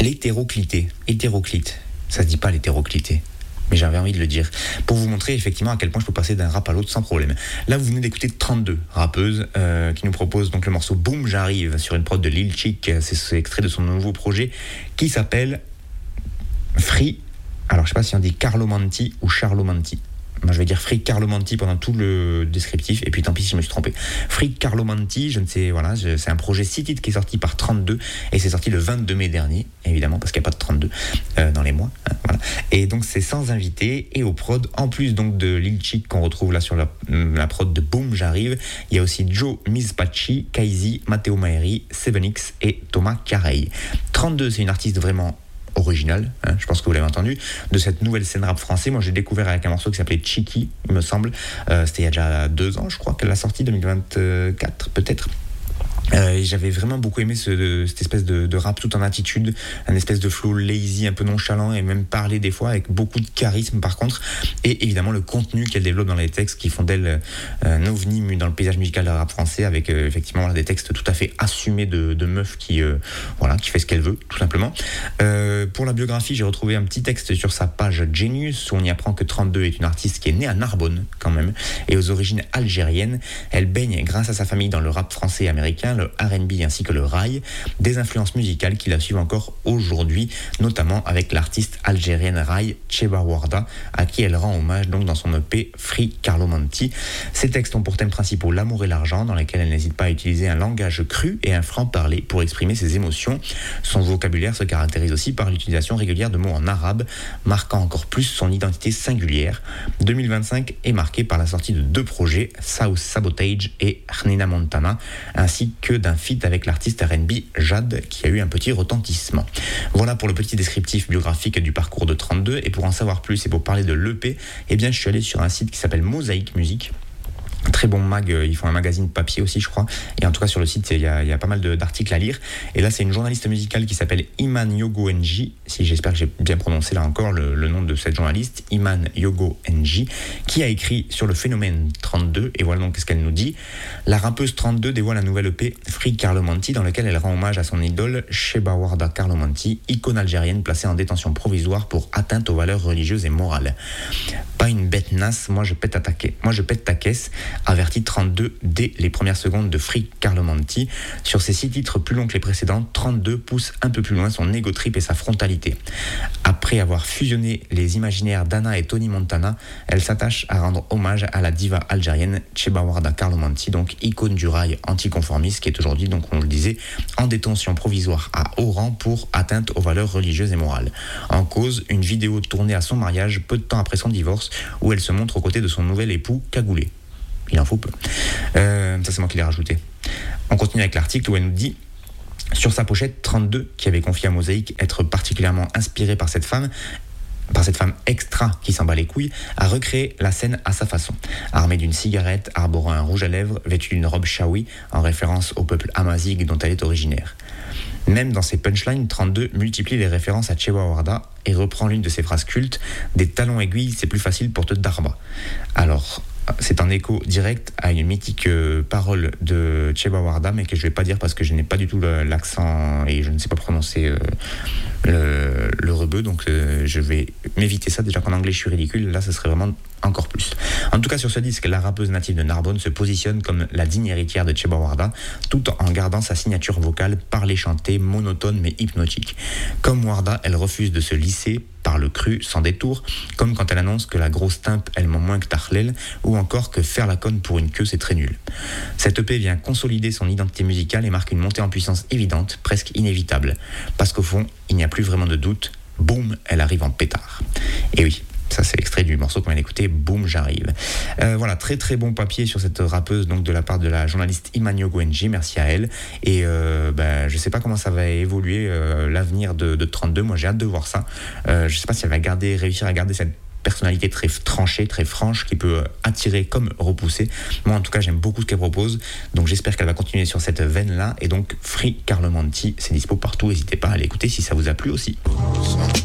Hétéroclite. Ça se dit pas l'hétéroclité. Mais j'avais envie de le dire, pour vous montrer effectivement à quel point je peux passer d'un rap à l'autre sans problème. Là, vous venez d'écouter 32 rappeuses qui nous proposent donc le morceau Boom J'arrive sur une prod de Lil Chick. C'est extrait de son nouveau projet qui s'appelle Free. Alors, je sais pas si on dit Carlo Manti ou Charlo Manti. Moi, je vais dire Free Carlo Manti pendant tout le descriptif, et puis tant pis si je me suis trompé. Free Carlo Manti, je ne sais, voilà, c'est un projet 6 titres qui est sorti par 32, et c'est sorti le 22 mai dernier, évidemment, parce qu'il n'y a pas de 32 dans les mois. Hein, voilà. Et donc, c'est sans invité, et au prod, en plus donc de Lil Chick qu'on retrouve là sur la prod de Boom J'arrive, il y a aussi Joe Mizpachi, Kaizi, Matteo Maeri, 7X et Thomas Carey. 32, c'est une artiste vraiment original, hein, je pense que vous l'avez entendu, de cette nouvelle scène rap français. Moi, j'ai découvert avec un morceau qui s'appelait Chiki, il me semble. C'était il y a déjà 2 ans, je crois, qu'elle l'a sorti, 2024 peut-être. Et j'avais vraiment beaucoup aimé cette espèce de rap tout en attitude, un espèce de flow lazy, un peu nonchalant, et même parler des fois avec beaucoup de charisme par contre, et évidemment le contenu qu'elle développe dans les textes qui font d'elle un ovni dans le paysage musical du rap français, avec effectivement des textes tout à fait assumés de meuf qui fait ce qu'elle veut tout simplement. Pour la biographie, j'ai retrouvé un petit texte sur sa page Genius où on y apprend que 32 est une artiste qui est née à Narbonne quand même, et aux origines algériennes. Elle baigne grâce à sa famille dans le rap français et américain, le R&B ainsi que le rail, des influences musicales qui la suivent encore aujourd'hui, notamment avec l'artiste algérienne rail Cheba Warda, à qui elle rend hommage donc dans son EP Free Carlo Manti. Ces textes ont pour thèmes principaux l'amour et l'argent, dans lesquels elle n'hésite pas à utiliser un langage cru et un franc-parler pour exprimer ses émotions. Son vocabulaire se caractérise aussi par l'utilisation régulière de mots en arabe, marquant encore plus son identité singulière. 2025 est marqué par la sortie de 2 projets, South Sabotage et Hnina Montana, ainsi que d'un feat avec l'artiste R&B Jade qui a eu un petit retentissement. Voilà pour le petit descriptif biographique du parcours de 32, et pour en savoir plus et pour parler de l'EP, eh bien je suis allé sur un site qui s'appelle Mosaïque Musique. Très bon mag, ils font un magazine papier aussi je crois, et en tout cas sur le site il y a pas mal d'articles à lire, et là c'est une journaliste musicale qui s'appelle Iman Yogo NJ, si j'espère que j'ai bien prononcé là encore le nom de cette journaliste, Iman Yogo NJ, qui a écrit sur le phénomène 32, et voilà donc ce qu'elle nous dit. La rappeuse 32 dévoile un nouvel EP Free Carlo Manti, dans lequel elle rend hommage à son idole Cheba Warda Carlo Manti, icône algérienne placée en détention provisoire pour atteinte aux valeurs religieuses et morales. Pas une bête nasse, moi je pète ta caisse, avertit 32 dès les premières secondes de Free Carlo Manti. Sur ses 6 titres plus longs que les précédents, 32 pousse un peu plus loin son ego trip et sa frontalité. Après avoir fusionné les imaginaires d'Anna et Tony Montana, elle s'attache à rendre hommage à la diva algérienne Cheba Warda Carlo Manti, donc icône du rail anticonformiste, qui est aujourd'hui, donc on le disait, en détention provisoire à Oran pour atteinte aux valeurs religieuses et morales. En cause, une vidéo tournée à son mariage peu de temps après son divorce, où elle se montre aux côtés de son nouvel époux cagoulé. Il en faut peu. Ça, c'est moi qui l'ai rajouté. On continue avec l'article où elle nous dit: sur sa pochette, 32, qui avait confié à Mosaïque être particulièrement inspiré par cette femme extra qui s'en bat les couilles, a recréé la scène à sa façon. Armée d'une cigarette, arborant un rouge à lèvres, vêtue d'une robe chaoui, en référence au peuple amazigh dont elle est originaire. Même dans ses punchlines, 32 multiplie les références à Cheba Warda et reprend l'une de ses phrases cultes: des talons aiguilles, c'est plus facile pour te darba. Alors, c'est un écho direct à une mythique parole de Cheba Warda, mais que je ne vais pas dire parce que je n'ai pas du tout l'accent et je ne sais pas prononcer le rebeu, donc je vais m'éviter ça. Déjà qu'en anglais je suis ridicule, là ce serait vraiment encore plus. En tout cas, sur ce disque, la rappeuse native de Narbonne se positionne comme la digne héritière de Cheba Warda, tout en gardant sa signature vocale parlée chantée, monotone mais hypnotique. Comme Warda, elle refuse de se lisser par le cru sans détour, comme quand elle annonce que la grosse timpe elle ment moins que Tarlel, ou encore que faire la conne pour une queue c'est très nul. Cette EP vient consolider son identité musicale et marque une montée en puissance évidente, presque inévitable, parce qu'au fond il n'y a plus vraiment de doute, boum, elle arrive en pétard. Et oui, ça c'est extrait du morceau qu'on vient d'écouter, Boom J'arrive. Voilà, très très bon papier sur cette rappeuse, donc de la part de la journaliste Iman Yogo NJ, merci à elle. Et je sais pas comment ça va évoluer l'avenir de 32, moi j'ai hâte de voir ça. Je sais pas si elle va réussir à garder cette personnalité très tranchée, très franche, qui peut attirer comme repousser. Moi en tout cas j'aime beaucoup ce qu'elle propose, donc j'espère qu'elle va continuer sur cette veine là. Et donc Free Carlo Manti, c'est dispo partout, n'hésitez pas à l'écouter si ça vous a plu aussi.